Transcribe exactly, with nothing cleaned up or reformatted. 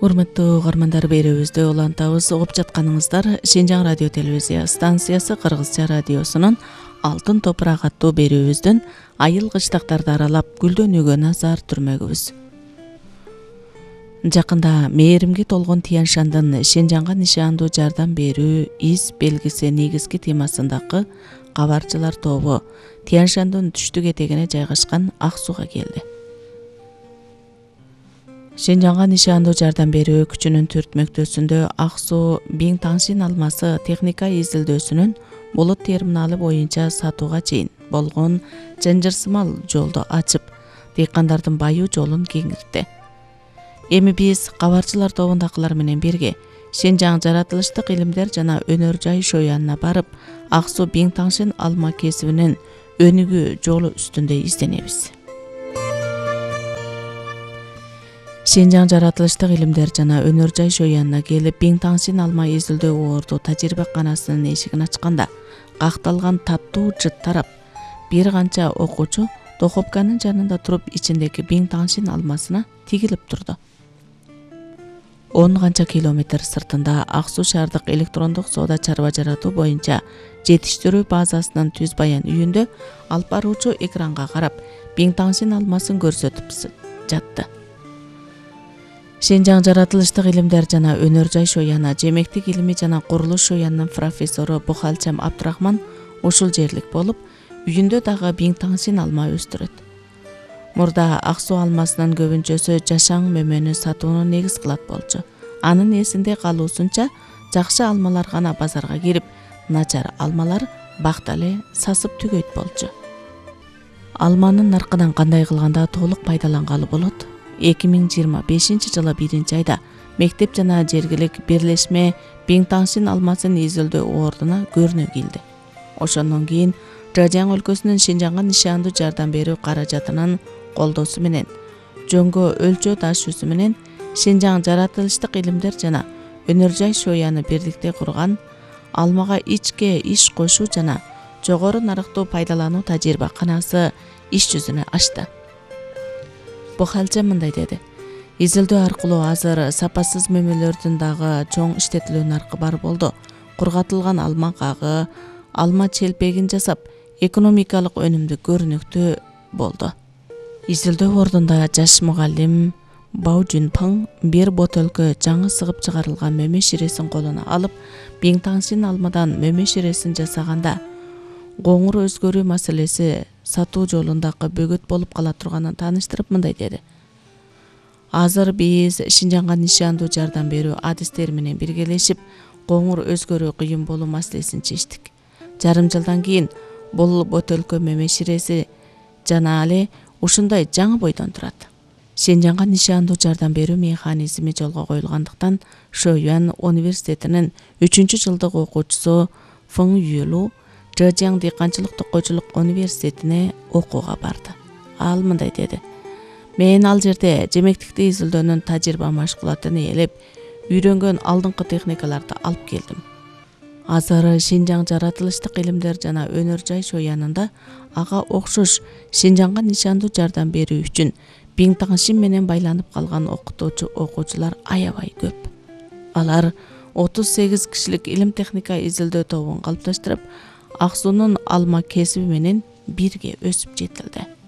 Урматтуу угармандар, берүүбүздү улантабыз. Угуп жатканыңыздар Шенжаң радио телевизия станциясы Кыргызча радиосунун Алтын топурак аттуу берүүбүздүн айыл кыштактарды аралап гүлдөнүүгө назар түрмөгүбүз. Жакында мээримге толгон Тянь Шандын Шенжаңга нишандуу жардам берүү из белгиси негизги темасындагы кабарчылар тобу Тянь Шандын түштүк этегине жайгашкан Ак Сууга келди. Шенжаңга нишандуу жардам берүү күчүнүн түртмөктөсүндө Ак Суу Биң Таңшин алмасы техника изилдөөсүнүн булут терминалы боюнча сатууга чейин болгон жанжырсымал жолду ачып, дыйкандардын баюу жолун кеңиртти. Эми биз кабарчылар тобундагылар менен бирге Шенжаң жаратылыштык илимдер жана өнөр жай шоо янына барып, Ак Суу Биң Таңшин алма кесибинин өнүгүү жолу үстүндө изденебиз. Шенжаң жаратылыштык илимдер жана өнөр жай шоо янына келип, Биң Таңшин алма изилдөө оорду тажрыйбаканасынын эшигин ачканда, какталган таттуу жыт тарап, бир канча окуучу дохопканын жанында туруп ичиндеги Биң Таңшин алмасына тигилип турду. он канча километр сыртында Ак Суу шаардык электрондук соода чарба жаратуу боюнча жетиштирүү базасынын түз баян үйүндө алып баруучу экранга карап, Биң Таңшин алмасын көрсөтүп жатты. Шенжаң жаратылыштык илимдер жана өнөр жай шоо яна жемектик илими жана курулуш шоо янынын профессору Бухалчам Абдрахман ушул жерлик болуп, үйүндө дагы Биң Таңшин алма өстүрөт. Мурда Ак Суу алмасынын көбүнчөсү жашаң мөмөнү сатууну негиз кылат болчу. Анын эсинде калуусунча жакшы алмалар гана базарга кирип, начар алмалар бакта эле сасып түгөйт болчу. Алманын наркынан кандай кылганда толук пайдалангалы болот? эки миң жыйырма бешинчи жылы биринчи айда мектеп жана жергилик бирлешме Биң Таңшин алмасын изилдөө оордуна көрүнө келди. Ошондон кийин Жажаң өлкөсүнүн Шенжаңга нишандуу жардам берүү каражатынын колдоосу менен, жөнгө өлчөө ташуусу менен Шенжаң жаратылыштык илимдер жана өнөр жай шоо яны бирликте курган алмага ичке иш кошуу жана жогору нарыктуу пайдалануу тажрыйбаканасы иш жүзүнө ачты. Бухалча мындай деди: изилдөө аркылуу азыр сапасыз мөмөлөрдүн дагы чоң иштетилүү наркы бар болду. Кургатылган алма кагы, алма челпегин жасап, экономикалык өнүмдү көрүнүктүү болду. Изилдөө ордунда жаш мугалим Бау Жунпаң бир бөтөлкө жаңы сыгып чыгарылган мөмө ширесин колуна алып, Биң Таңшин алмадан мөмө ширесин жасаганда коңур өзгөрүү маселеси сатуу жолундагы бөгөт болуп кала турганын тааныштырып мындай деди: азыр биз Шенжаңга нишандуу жардам берүү адистери менен биргелешип, коңур өзгөрүү кыйын болуу маселесин чечтик. Жарым жылдан кийин бул бөтөлкө мөмө ширеси жана эле ушундай жаңы бойдон турат. Шенжаңга нишандуу жардам берүү механизми жолго коюлгандыктан Шоюан университетинин үчүнчү жылдык окуучусу Фың Юлу Жажаң дыйканчылык токойчулук университетине окууга барды. Ал мындай деди: мен ал жерде жемектикти изилдөөнүн тажрыйба машкулатын ээлеп, үйрөнгөн алдыңкы техникаларды алып келдим. Азыр Шенжаң жаратылыштык илимдер жана өнөр жай шоо янында ага окшош Шенжаңга нишандуу жардам берүү үчүн Биң Таңшин менен байланып калган окутуучу окуучулар аябай көп. Алар отуз сегиз кишилик илим техника изилдөө тобун калыпташтырып, Ак Суунун алма кесиби менен бирге өсүп жетилди.